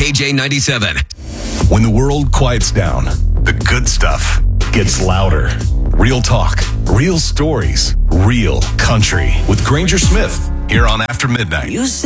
KJ97. When the world quiets down, the good stuff gets louder. Real talk, real stories, real country. With Granger Smith, here on After Midnight.